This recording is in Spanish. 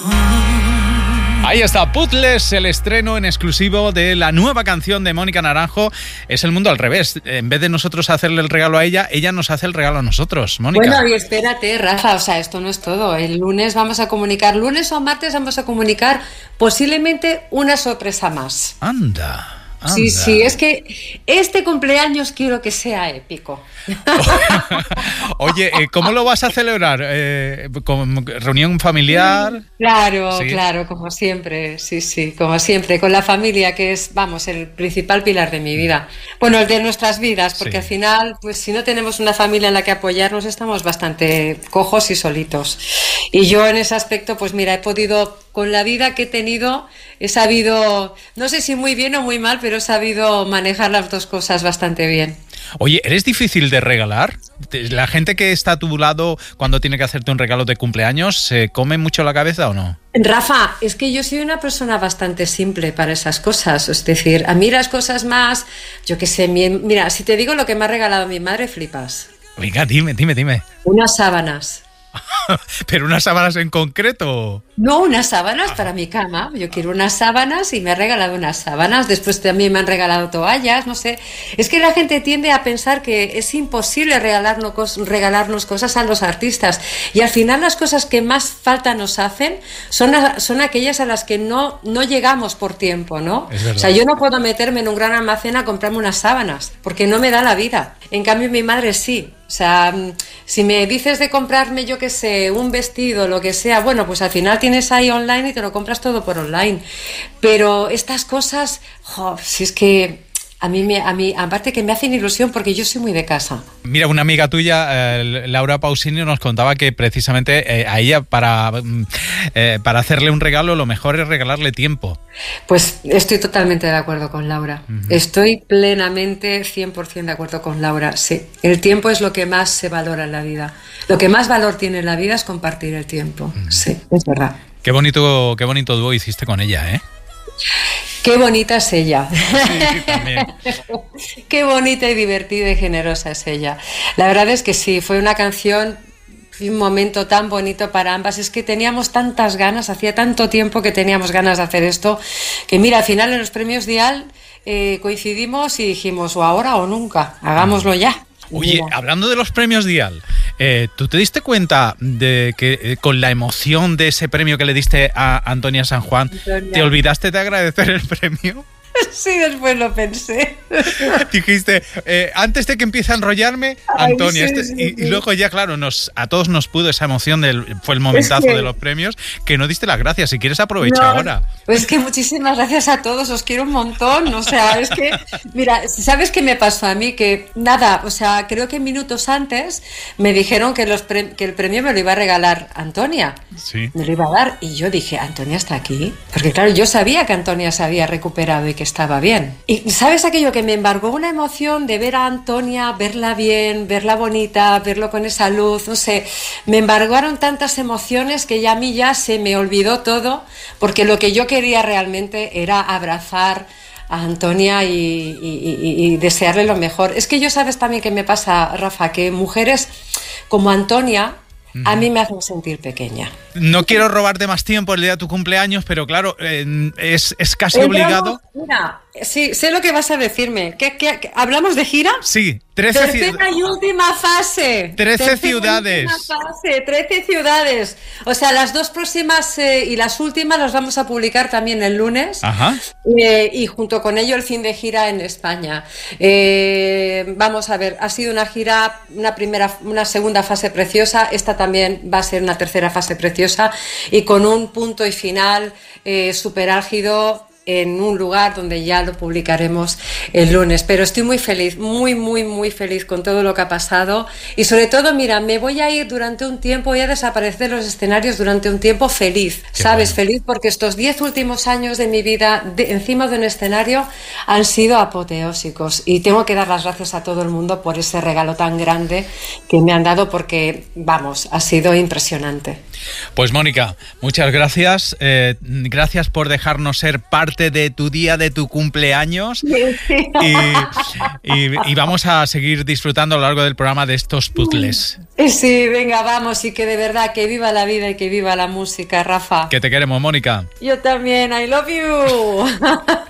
Ahí está, Puzzles, el estreno en exclusivo de la nueva canción de Mónica Naranjo. Es el mundo al revés. En vez de nosotros hacerle el regalo a ella, ella nos hace el regalo a nosotros. Mónica. Bueno, y espérate, Rafa, o sea, esto no es todo. El lunes vamos a comunicar, lunes o martes vamos a comunicar posiblemente una sorpresa más. Anda. Sí, es que este cumpleaños quiero que sea épico. Oye, ¿cómo lo vas a celebrar? ¿Con reunión familiar? Claro, ¿sí? Claro, como siempre, sí, como siempre, con la familia, que es, vamos, el principal pilar de mi vida. Bueno, el de nuestras vidas, porque al final, pues si no tenemos una familia en la que apoyarnos, estamos bastante cojos y solitos. Y yo en ese aspecto, pues mira, he podido, con la vida que he tenido, he sabido, no sé si muy bien o muy mal, pero he sabido manejar las dos cosas bastante bien. Oye, ¿eres difícil de regalar? ¿La gente que está a tu lado cuando tiene que hacerte un regalo de cumpleaños se come mucho la cabeza o no? Rafa, es que yo soy una persona bastante simple para esas cosas. Es decir, a mí las cosas más, yo qué sé, mira, si te digo lo que me ha regalado mi madre, flipas. Venga, dime. Unas sábanas. ¿Pero unas sábanas en concreto? No, unas sábanas para mi cama. Yo quiero unas sábanas y me ha regalado unas sábanas. Después también me han regalado toallas, no sé. Es que la gente tiende a pensar que es imposible regalarnos cosas a los artistas. Y al final las cosas que más falta nos hacen son aquellas a las que no llegamos por tiempo, ¿no? O sea, yo no puedo meterme en un gran almacén a comprarme unas sábanas porque no me da la vida. En cambio, mi madre sí. O sea, si me dices de comprarme, yo qué sé, un vestido, lo que sea, bueno, pues al final tienes ahí online y te lo compras todo por online. Pero estas cosas, si es que a mí, aparte que me hacen ilusión porque yo soy muy de casa. Mira, una amiga tuya, Laura Pausini, nos contaba que precisamente a ella para hacerle un regalo lo mejor es regalarle tiempo. Pues estoy totalmente de acuerdo con Laura. Uh-huh. Estoy plenamente 100% de acuerdo con Laura. Sí, el tiempo es lo que más se valora en la vida. Lo que más valor tiene en la vida es compartir el tiempo. Uh-huh. Sí, es verdad. Qué bonito dúo hiciste con ella, ¿eh? Qué bonita es ella. Sí, también. Qué bonita y divertida y generosa es ella. La verdad es que sí, fue una canción, un momento tan bonito para ambas. Es que teníamos tantas ganas, hacía tanto tiempo que teníamos ganas de hacer esto, que mira, al final en los premios Dial coincidimos y dijimos, o ahora o nunca, hagámoslo ya. Oye, hablando de los premios Dial, ¿tú te diste cuenta de que con la emoción de ese premio que le diste a Antonia San Juan, te olvidaste de agradecer el premio? Sí, después lo pensé. Dijiste, antes de que empiece a enrollarme, Antonia, sí. Y luego ya, claro, a todos nos pudo esa emoción, fue el momentazo de los premios, que no diste las gracias. Si quieres, aprovecha ahora. Pues que muchísimas gracias a todos, os quiero un montón. O sea, es que, mira, ¿sabes qué me pasó a mí? Que nada, o sea, creo que minutos antes me dijeron que el premio me lo iba a regalar Antonia. Sí. Me lo iba a dar. Y yo dije, ¿Antonia está aquí? Porque claro, yo sabía que Antonia se había recuperado y que estaba bien. Y ¿sabes aquello que me embargó? Una emoción de ver a Antonia, verla bien, verla bonita, verlo con esa luz, no sé, me embargaron tantas emociones que ya a mí ya se me olvidó todo, porque lo que yo quería realmente era abrazar a Antonia y desearle lo mejor. Es que yo, sabes también que me pasa, Rafa, que mujeres como Antonia a mí me hacen sentir pequeña. No quiero robarte más tiempo el día de tu cumpleaños, pero claro, es casi obligado. Mira, sí, sé lo que vas a decirme. ¿Qué hablamos de gira? Sí, Tercera y última fase. 13 ciudades. 13 ciudades. O sea, las dos próximas y las últimas las vamos a publicar también el lunes. Ajá. Y junto con ello el fin de gira en España. Vamos a ver, ha sido una gira, una segunda fase preciosa. Esta también va a ser una tercera fase preciosa y con un punto y final súper álgido en un lugar donde ya lo publicaremos el lunes. Pero estoy muy feliz, muy feliz con todo lo que ha pasado y sobre todo, mira, me voy a ir durante un tiempo, voy a desaparecer de los escenarios durante un tiempo feliz, ¿sabes? Bueno. Feliz porque estos 10 últimos años de mi vida encima de un escenario han sido apoteósicos y tengo que dar las gracias a todo el mundo por ese regalo tan grande que me han dado porque, vamos, ha sido impresionante. Pues Mónica, muchas gracias. Gracias por dejarnos ser parte de tu día, de tu cumpleaños. Y vamos a seguir disfrutando a lo largo del programa de estos puzzles. Sí, venga, vamos, y que de verdad, que viva la vida y que viva la música, Rafa. Que te queremos, Mónica. Yo también, I love you.